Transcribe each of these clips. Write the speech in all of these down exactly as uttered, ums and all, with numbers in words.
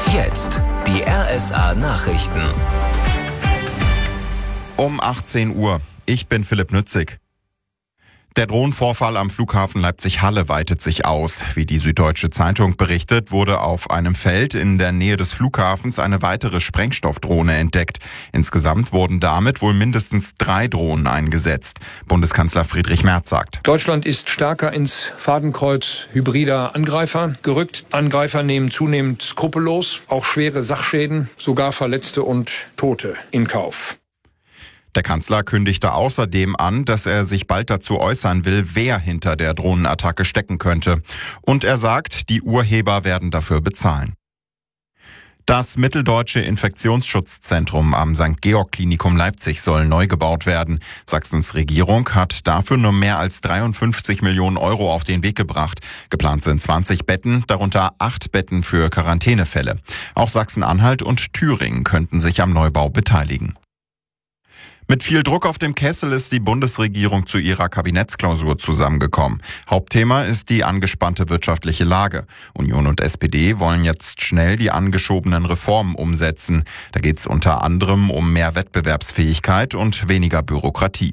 Jetzt die R S A-Nachrichten. Um achtzehn Uhr. Ich bin Philipp Nützig. Der Drohnenvorfall am Flughafen Leipzig-Halle weitet sich aus. Wie die Süddeutsche Zeitung berichtet, wurde auf einem Feld in der Nähe des Flughafens eine weitere Sprengstoffdrohne entdeckt. Insgesamt wurden damit wohl mindestens drei Drohnen eingesetzt. Bundeskanzler Friedrich Merz sagt: Deutschland ist stärker ins Fadenkreuz hybrider Angreifer gerückt. Angreifer nehmen zunehmend skrupellos auch schwere Sachschäden, sogar Verletzte und Tote in Kauf. Der Kanzler kündigte außerdem an, dass er sich bald dazu äußern will, wer hinter der Drohnenattacke stecken könnte. Und er sagt, die Urheber werden dafür bezahlen. Das Mitteldeutsche Infektionsschutzzentrum am Sankt Georg Klinikum Leipzig soll neu gebaut werden. Sachsens Regierung hat dafür nur mehr als dreiundfünfzig Millionen Euro auf den Weg gebracht. Geplant sind zwanzig Betten, darunter acht Betten für Quarantänefälle. Auch Sachsen-Anhalt und Thüringen könnten sich am Neubau beteiligen. Mit viel Druck auf dem Kessel ist die Bundesregierung zu ihrer Kabinettsklausur zusammengekommen. Hauptthema ist die angespannte wirtschaftliche Lage. Union und S P D wollen jetzt schnell die angeschobenen Reformen umsetzen. Da geht es unter anderem um mehr Wettbewerbsfähigkeit und weniger Bürokratie.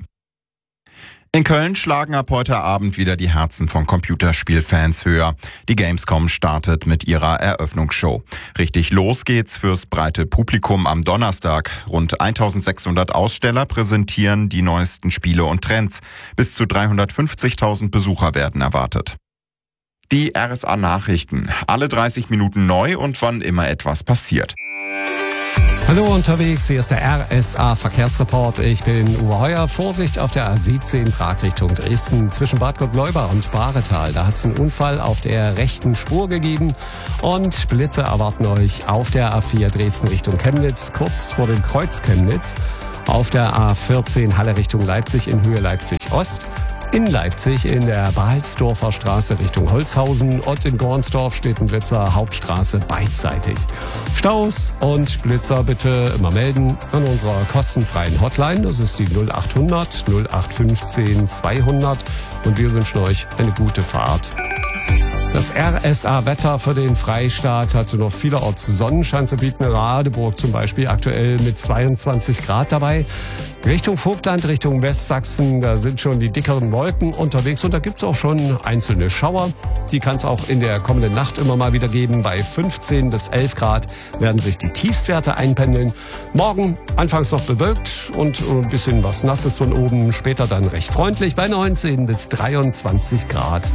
In Köln schlagen ab heute Abend wieder die Herzen von Computerspielfans höher. Die Gamescom startet mit ihrer Eröffnungsshow. Richtig los geht's fürs breite Publikum am Donnerstag. Rund eintausendsechshundert Aussteller präsentieren die neuesten Spiele und Trends. Bis zu dreihundertfünfzigtausend Besucher werden erwartet. Die R S A-Nachrichten. Alle dreißig Minuten neu und wann immer etwas passiert. Hallo unterwegs, hier ist der R S A-Verkehrsreport. Ich bin Uwe Heuer. Vorsicht auf der A siebzehn Prag Richtung Dresden zwischen Bad Gottleuba und Bahretal. Da hat es einen Unfall auf der rechten Spur gegeben und Blitze erwarten euch auf der A vier Dresden Richtung Chemnitz, kurz vor dem Kreuz Chemnitz. Auf der A vierzehn Halle Richtung Leipzig in Höhe Leipzig-Ost. In Leipzig in der Balsdorfer Straße Richtung Holzhausen und in Gornsdorf steht ein Blitzer, Hauptstraße beidseitig. Staus und Blitzer bitte immer melden an unserer kostenfreien Hotline. Das ist die null achthundert null acht fünfzehn zweihundert und wir wünschen euch eine gute Fahrt. Das R S A-Wetter für den Freistaat hatte noch vielerorts Sonnenschein zu bieten. Radeburg zum Beispiel aktuell mit zweiundzwanzig Grad dabei. Richtung Vogtland, Richtung Westsachsen, da sind schon die dickeren Wolken unterwegs und da gibt's auch schon einzelne Schauer. Die kann es auch in der kommenden Nacht immer mal wieder geben. Bei fünfzehn bis elf Grad werden sich die Tiefstwerte einpendeln. Morgen anfangs noch bewölkt und ein bisschen was Nasses von oben, später dann recht freundlich bei neunzehn bis dreiundzwanzig Grad.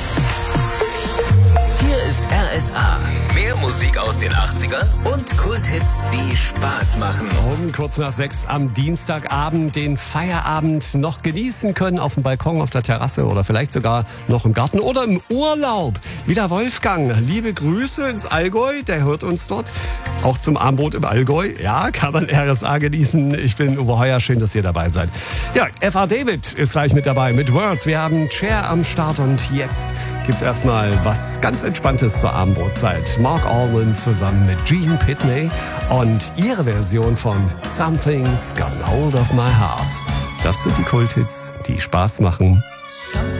Hier ist R S A. Mehr Musik aus den achtzigern und Kulthits, die Spaß machen. Um kurz nach sechs am Dienstagabend den Feierabend noch genießen können auf dem Balkon, auf der Terrasse oder vielleicht sogar noch im Garten oder im Urlaub. Wieder Wolfgang. Liebe Grüße ins Allgäu, der hört uns dort. Auch zum Abendbrot im Allgäu. Ja, kann man R S A genießen. Ich bin Uwe Heuer, schön, dass ihr dabei seid. Ja, F R David ist gleich mit dabei mit Words. Wir haben Cher am Start und jetzt gibt's erstmal was ganz Entspanntes zur Abendbrotzeit. Mark Almond zusammen mit Gene Pitney und ihre Version von Something's Got Hold of My Heart. Das sind die Kulthits, die Spaß machen.